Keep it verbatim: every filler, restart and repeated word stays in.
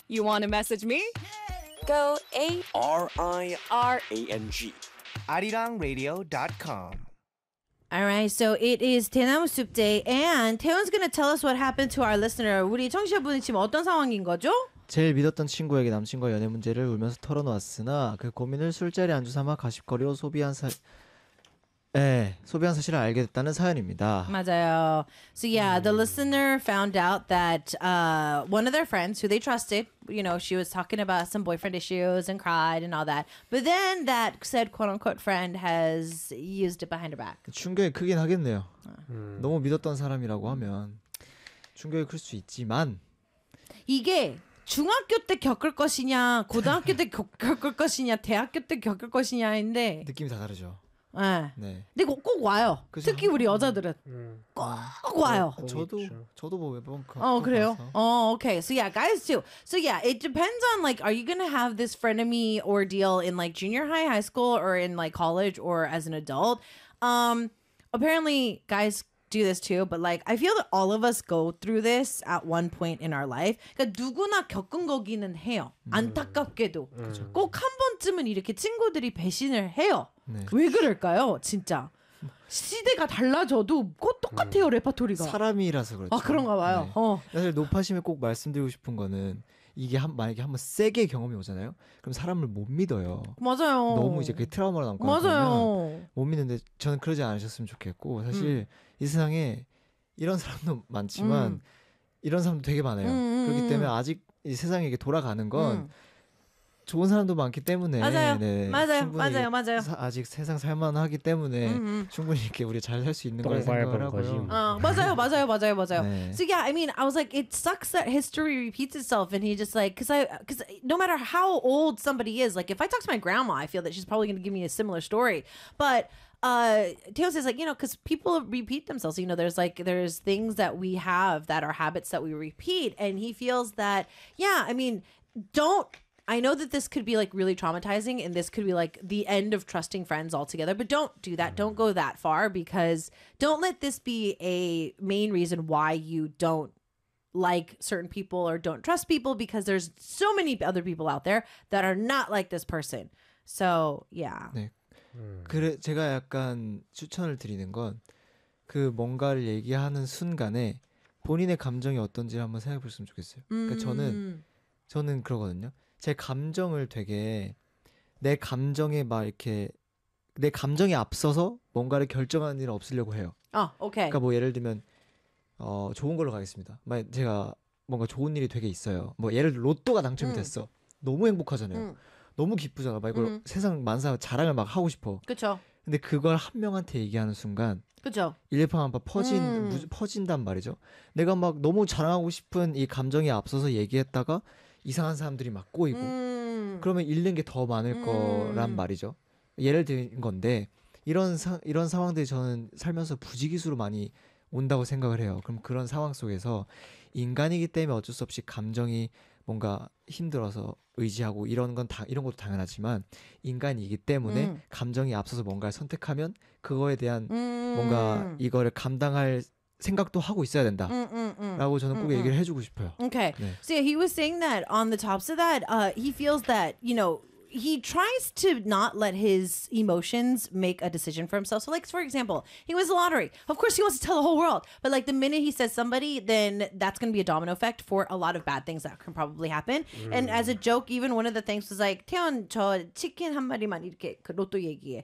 You want to message me? Go A R I R A N G. arirang radio dot com. All right, so it is 대나무 숲 day, and 태훈's going to tell us what happened to our listener. 우리 청취자분이 지금 어떤 상황인 거죠? 제일 믿었던 친구에게 남친과 연애 문제를 울면서 털어놓았으나 그 고민을 술자리 안주 삼아 가십거리로 소비한 사... 예, 소비한 사실을 알게 됐다는 사연입니다. 맞아요. So yeah, the listener found out that uh, one of their friends who they trusted, you know, she was talking about some boyfriend issues and cried and all that. But then that said quote-unquote friend has used it behind her back. 충격이 크긴 하겠네요. 너무 믿었던 사람이라고 하면 충격이 클 수 있지만 이게 중학교 때 겪을 것이냐, 고등학교 때 겪, 겪을 것이냐, 대학교 때 겪을 것이냐인데 느낌이 다 다르죠. 네. 네. 근데 꼭, 꼭 와요. 그죠? 특히 우리 여자들은 음. 꼭 와요. 어, 저도 저도 뭐 매번 가. Oh, 그래요? 가서. Oh, okay. So yeah, guys too. So yeah, it depends on like, are you gonna have this frenemy ordeal in like junior high, high school, or in like college, or as an adult? Um, apparently, guys do this too, but like I feel that all of us go through this at one point in our life. 그러니까 누구나 겪은 거기는 해요. 안타깝게도 꼭 한 번쯤은 이렇게 친구들이 배신을 해요. 네. 왜 그럴까요? 진짜 시대가 달라져도 꼭 똑같아요 레파토리가. 사람이라서 그렇죠. 아 그런가 봐요. 네. 어. 사실 노파심에 꼭 말씀드리고 싶은 거는 이게 한 만약에 한번 세게 경험이 오잖아요. 그럼 사람을 못 믿어요. 맞아요. 너무 이제 그 트라우마로 남거나 그러면 맞아요. 못 믿는데 저는 그러지 않으셨으면 좋겠고 사실 이 세상에 이런 사람도 많지만 음. 이런 사람도 되게 많아요. 음, 그렇기 음, 때문에 아직 이 세상에 이게 돌아가는 건 음. 좋은 사람도 많기 때문에 맞아요. 네, 맞아요. 충분히 맞아요. 맞아요. 사- 아직 세상 살만하기 때문에 음, 음. 충분히 이렇게 우리 잘 살 수 있는 걸 똥 밟은 생각을 거지 하고요. 뭐. 어, 맞아요, 맞아요, 맞아요, 맞아요. 네. So yeah, I mean, I was like, it sucks that history repeats itself, and he just like, cause I, cause no matter how old somebody is, like if I talk to my grandma, I feel that she's probably gonna give me a similar story, but. Uh, Teo says like, you know, because people repeat themselves, you know, there's like, there's things that we have that are habits that we repeat. And he feels that, yeah, I mean, don't, I know that this could be like really traumatizing and this could be like the end of trusting friends altogether, but don't do that. Don't go that far because don't let this be a main reason why you don't like certain people or don't trust people because there's so many other people out there that are not like this person. So, yeah. 네. 그래 제가 약간 추천을 드리는 건 그 뭔가를 얘기하는 순간에 본인의 감정이 어떤지 한번 생각해 보셨으면 좋겠어요. 그러니까 저는 음. 저는 그러거든요. 제 감정을 되게 내 감정에 막 이렇게 내 감정에 앞서서 뭔가를 결정하는 일은 없으려고 해요. 아, 오케이. 그러니까 뭐 예를 들면 어 좋은 걸로 가겠습니다. 만약 제가 뭔가 좋은 일이 되게 있어요. 뭐 예를 들어 로또가 당첨이 음. 됐어. 너무 행복하잖아요. 음. 너무 기쁘잖아. 막 이걸 음. 세상 만사 자랑을 막 하고 싶어. 그쵸. 근데 그걸 한 명한테 얘기하는 순간 그쵸. 일파만파 퍼진 음. 무- 퍼진단 말이죠. 내가 막 너무 자랑하고 싶은 이 감정에 앞서서 얘기했다가 이상한 사람들이 막 꼬이고 음. 그러면 잃는 게 더 많을 음. 거란 말이죠. 예를 든 건데 이런 사, 이런 상황들이 저는 살면서 부지기수로 많이 온다고 생각을 해요. 그럼 그런 상황 속에서 인간이기 때문에 어쩔 수 없이 감정이 뭔가 힘들어서 의지하고 이런 건 다, 이런 것도 당연하지만 인간이기 때문에 음. 감정이 앞서서 뭔가를 선택하면 그거에 대한 음. 뭔가 이거를 감당할 생각도 하고 있어야 된다라고 음, 음, 음. 저는 꼭 음, 얘기를 해주고 싶어요. Okay. 네. So yeah, he was saying that on the tops of that, uh, he feels that, you know, he tries to not let his emotions make a decision for himself. So like, for example, he wins the lottery. Of course he wants to tell the whole world. But like the minute he says somebody, then that's going to be a domino effect for a lot of bad things that can probably happen. And as a joke, even one of the things was like, 태연, 저 치킨 한 마리만 이렇게 그 로또 얘기해.